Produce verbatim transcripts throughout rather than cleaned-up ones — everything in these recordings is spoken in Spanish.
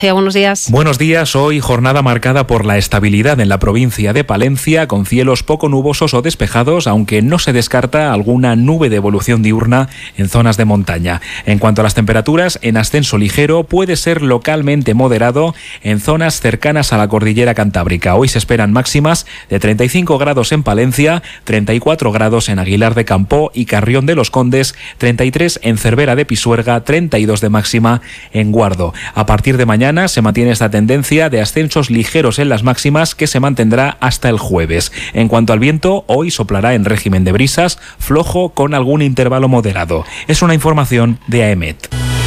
Buenos días. Buenos días. Hoy jornada marcada por la estabilidad en la provincia de Palencia, con cielos poco nubosos o despejados, aunque no se descarta alguna nube de evolución diurna en zonas de montaña. En cuanto a las temperaturas, en ascenso ligero, puede ser localmente moderado en zonas cercanas a la cordillera cantábrica. Hoy se esperan máximas de treinta y cinco grados en Palencia, treinta y cuatro grados en Aguilar de Campoo y Carrión de los Condes, treinta y tres en Cervera de Pisuerga, treinta y dos de máxima en Guardo. A partir de mañana se mantiene esta tendencia de ascensos ligeros en las máximas, que se mantendrá hasta el jueves. En cuanto al viento, hoy soplará en régimen de brisas, flojo con algún intervalo moderado. Es una información de AEMET.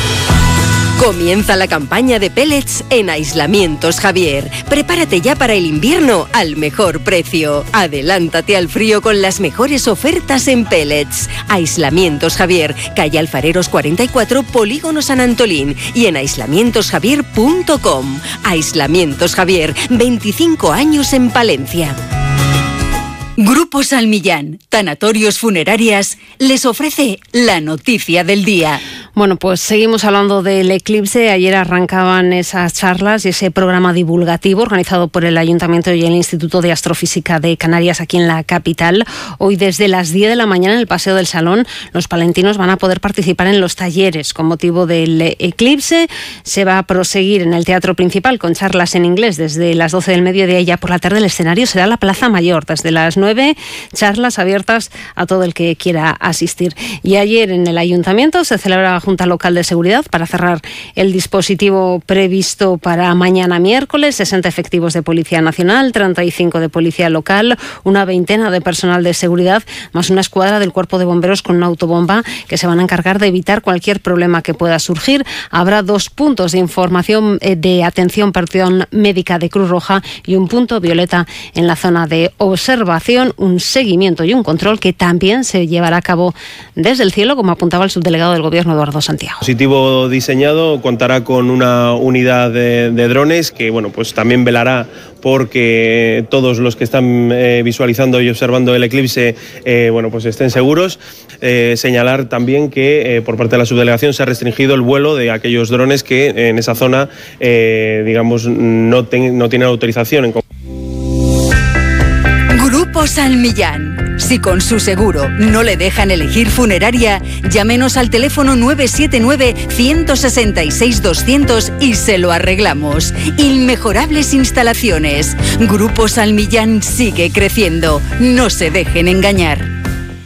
Comienza la campaña de pellets en Aislamientos Javier. Prepárate ya para el invierno al mejor precio. Adelántate al frío con las mejores ofertas en pellets. Aislamientos Javier, calle Alfareros cuarenta y cuatro, Polígono San Antolín, y en aislamientos javier punto com. Aislamientos Javier, veinticinco años en Palencia. Grupo Salmillán, Tanatorios Funerarias, les ofrece la noticia del día. Bueno, pues seguimos hablando del eclipse. Ayer arrancaban esas charlas y ese programa divulgativo organizado por el Ayuntamiento y el Instituto de Astrofísica de Canarias aquí en la capital. Hoy desde las diez de la mañana en el Paseo del Salón, los palentinos van a poder participar en los talleres con motivo del eclipse. Se va a proseguir en el Teatro Principal con charlas en inglés desde las doce del mediodía, y ya por la tarde el escenario será la Plaza Mayor. Desde las nueve, charlas abiertas a todo el que quiera asistir. Y ayer en el Ayuntamiento se celebra Junta Local de Seguridad para cerrar el dispositivo previsto para mañana miércoles. sesenta efectivos de Policía Nacional, treinta y cinco de Policía Local, una veintena de personal de seguridad, más una escuadra del Cuerpo de Bomberos con una autobomba, que se van a encargar de evitar cualquier problema que pueda surgir. Habrá dos puntos de información, eh, de atención perdón, médica de Cruz Roja y un punto violeta en la zona de observación, un seguimiento y un control que también se llevará a cabo desde el cielo, como apuntaba el subdelegado del Gobierno, Eduardo Santiago. El dispositivo diseñado contará con una unidad de, de drones que, bueno, pues también velará porque todos los que están eh, visualizando y observando el eclipse eh, bueno, pues estén seguros. Eh, señalar también que eh, por parte de la subdelegación se ha restringido el vuelo de aquellos drones que eh, en esa zona eh, digamos no, ten, no tienen autorización. En... Grupo Salmillán. Si con su seguro no le dejan elegir funeraria, llámenos al teléfono nueve siete nueve, uno seis seis, doscientos y se lo arreglamos. Inmejorables instalaciones. Grupo Salmillán sigue creciendo. No se dejen engañar.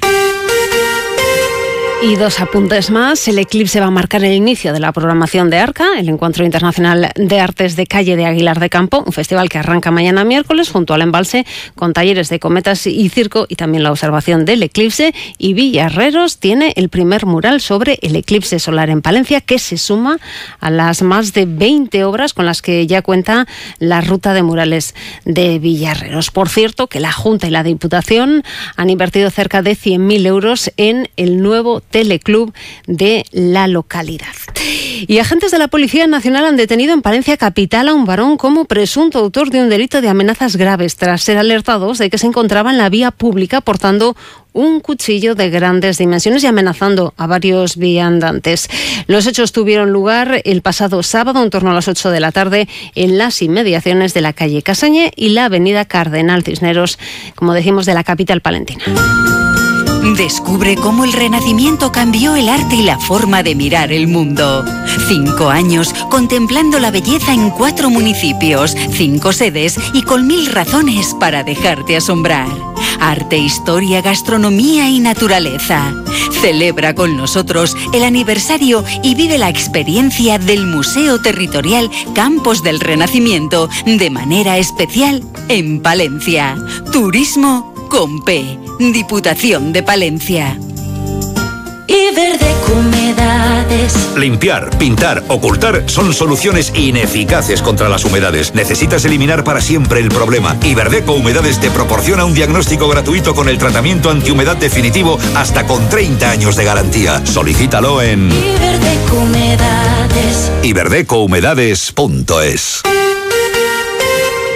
Y dos apuntes más. El eclipse va a marcar el inicio de la programación de ARCA, el Encuentro Internacional de Artes de Calle de Aguilar de Campoo, un festival que arranca mañana miércoles junto al embalse, con talleres de cometas y circo y también la observación del eclipse. Y Villarreros tiene el primer mural sobre el eclipse solar en Palencia, que se suma a las más de veinte obras con las que ya cuenta la ruta de murales de Villarreros. Por cierto, que la Junta y la Diputación han invertido cerca de cien mil euros en el nuevo teleclub de la localidad. Y agentes de la Policía Nacional han detenido en Palencia capital a un varón como presunto autor de un delito de amenazas graves, tras ser alertados de que se encontraba en la vía pública portando un cuchillo de grandes dimensiones y amenazando a varios viandantes. Los hechos tuvieron lugar el pasado sábado en torno a las ocho de la tarde en las inmediaciones de la calle Casañé y la avenida Cardenal Cisneros, como decimos, de la capital palentina. Descubre cómo el Renacimiento cambió el arte y la forma de mirar el mundo. Cinco años contemplando la belleza en cuatro municipios, cinco sedes y con mil razones para dejarte asombrar. Arte, historia, gastronomía y naturaleza. Celebra con nosotros el aniversario y vive la experiencia del Museo Territorial Campos del Renacimiento de manera especial en Palencia. Turismo con P. Diputación de Palencia. Iberdeco Humedades. Limpiar, pintar, ocultar son soluciones ineficaces contra las humedades. Necesitas eliminar para siempre el problema. Iberdeco Humedades te proporciona un diagnóstico gratuito con el tratamiento antihumedad definitivo hasta con treinta años de garantía. Solicítalo en Iberdeco Humedades. iberdeco humedades punto es.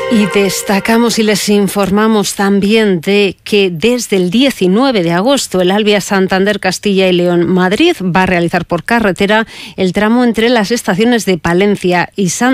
Y destacamos y les informamos también de que desde el diecinueve de agosto el Alvia Santander Castilla y León Madrid va a realizar por carretera el tramo entre las estaciones de Palencia y San